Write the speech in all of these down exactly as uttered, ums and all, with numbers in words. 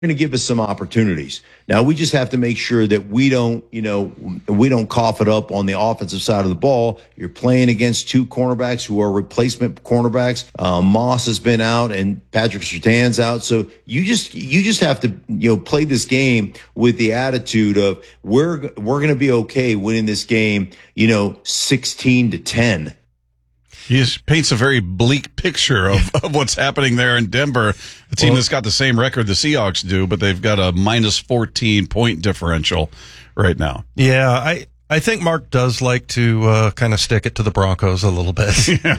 going to give us some opportunities. Now we just have to make sure that we don't, you know, we don't cough it up on the offensive side of the ball. You're playing against two cornerbacks who are replacement cornerbacks. Um, Moss has been out and Patrick Surtain's out. So you just, you just have to, you know, play this game with the attitude of we're, we're going to be okay winning this game, you know, sixteen to ten. He just paints a very bleak picture of, of what's happening there in Denver. The team well, that's got the same record the Seahawks do, but they've got a minus fourteen point differential right now. Yeah, I, I think Mark does like to uh, kind of stick it to the Broncos a little bit.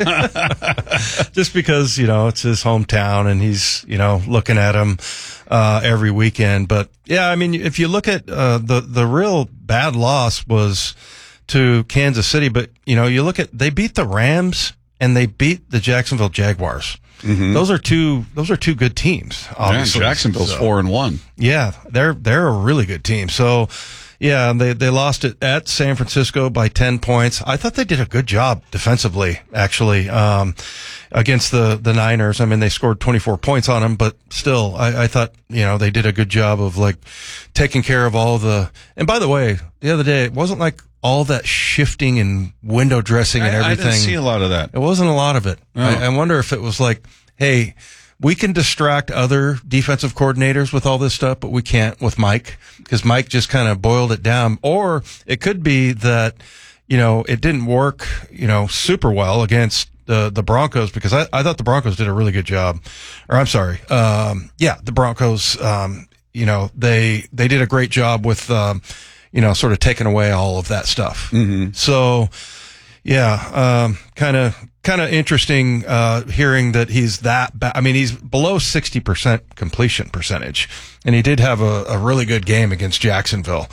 Just because, you know, it's his hometown and he's, you know, looking at him uh, every weekend. But, yeah, I mean, if you look at uh, the, the real bad loss was to Kansas City, but, you know, you look at, they beat the Rams and they beat the Jacksonville Jaguars. Mm-hmm. Those are two, those are two good teams. Obviously. Yeah, Jacksonville's so, four and one. Yeah, they're, they're a really good team. So, yeah, they, they lost it at San Francisco by ten points. I thought they did a good job defensively, actually, um, against the, the Niners. I mean, they scored twenty-four points on them, but still, I, I thought, you know, they did a good job of like taking care of all the, and by the way, the other day, it wasn't like all that shifting and window dressing and everything. I, I didn't see a lot of that. It wasn't a lot of it. Oh. I, I wonder if it was like, hey, we can distract other defensive coordinators with all this stuff, but we can't with Mike, because Mike just kind of boiled it down. Or it could be that, you know, it didn't work, you know, super well against the the Broncos, because I, I thought the Broncos did a really good job. Or I'm sorry. Um, yeah, the Broncos, um, you know, they, they did a great job with, um, you know, sort of taking away all of that stuff. Mm-hmm. So, yeah, um, kind of, kind of interesting, uh, hearing that he's that bad. I mean, he's below sixty percent completion percentage, and he did have a, a really good game against Jacksonville.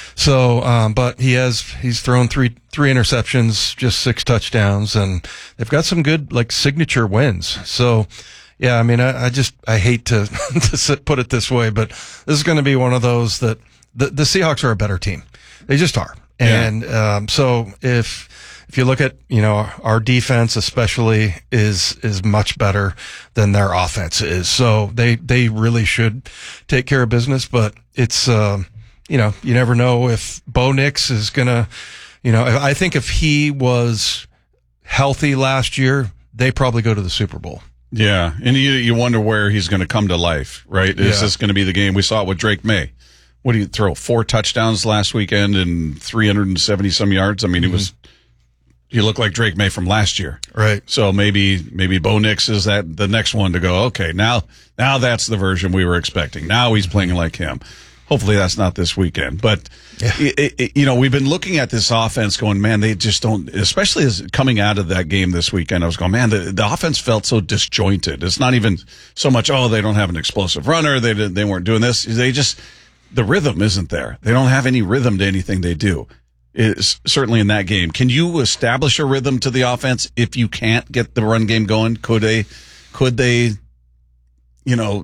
So, um, but he has, he's thrown three, three interceptions, just six touchdowns, and they've got some good, like, signature wins. So, yeah, I mean, I, I just, I hate to, to put it this way, but this is going to be one of those that the, the Seahawks are a better team. They just are. And, yeah. um, so if, if you look at, you know, our defense especially is, is much better than their offense is. So they, they really should take care of business, but it's, um, you know, you never know if Bo Nix is going to, you know, I think if he was healthy last year, they probably go to the Super Bowl. Yeah. And you, you wonder where he's going to come to life, right? Is Yeah. this going to be the game? We saw it with Drake May. What do you throw? Four touchdowns last weekend and three hundred seventy some yards. I mean, mm-hmm. he was, he looked like Drake May from last year. Right. So maybe, maybe Bo Nix is that the next one to go, okay, now, now that's the version we were expecting. Now he's playing like him. Hopefully that's not this weekend. But, yeah. it, it, you know, we've been looking at this offense going, man, they just don't, especially as coming out of that game this weekend, I was going, man, the, the offense felt so disjointed. It's not even so much, oh, they don't have an explosive runner. They didn't, they weren't doing this. They just, the rhythm isn't there. They don't have any rhythm to anything they do. It's certainly in that game. Can you establish a rhythm to the offense if you can't get the run game going? Could they, could they, you know,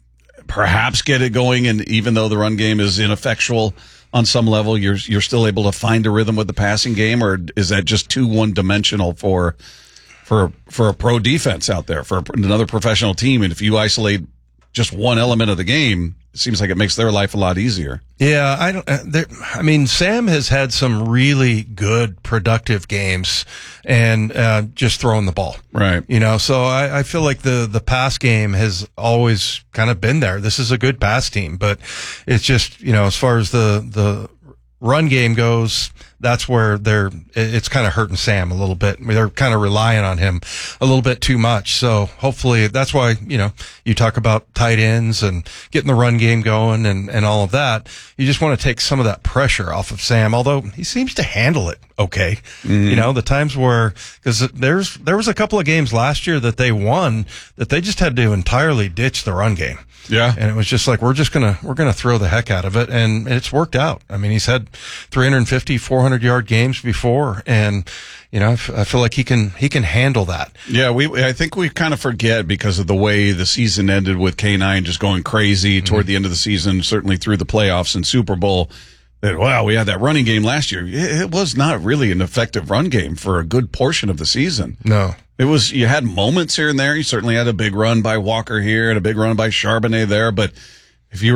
perhaps get it going, and even though the run game is ineffectual on some level, you're you're still able to find a rhythm with the passing game, or is that just too one dimensional for for for a pro defense out there, for another professional team? And if you isolate just one element of the game, it seems like it makes their life a lot easier. Yeah, I don't. Uh, there, I mean, Sam has had some really good, productive games, and uh, just throwing the ball, right? You know, so I, I feel like the the pass game has always kind of been there. This is a good pass team, but it's just, you know, as far as the the run game goes, that's where they're, it's kind of hurting Sam a little bit. They're kind of relying on him a little bit too much. So hopefully that's why, you know, you talk about tight ends and getting the run game going and, and all of that. You just want to take some of that pressure off of Sam, although he seems to handle it okay. Mm-hmm. You know, the times where, cause there's, there was a couple of games last year that they won that they just had to entirely ditch the run game. Yeah. And it was just like, we're just going to, we're going to throw the heck out of it. And it's worked out. I mean, he's had three fifty, four hundred yard games before. And, you know, I feel like he can, he can handle that. Yeah. We, I think we kind of forget because of the way the season ended with K nine just going crazy toward mm-hmm. the end of the season, certainly through the playoffs and Super Bowl, that, wow, we had that running game last year. It was not really an effective run game for a good portion of the season. No. It was, you had moments here and there. You certainly had a big run by Walker here and a big run by Charbonnet there, but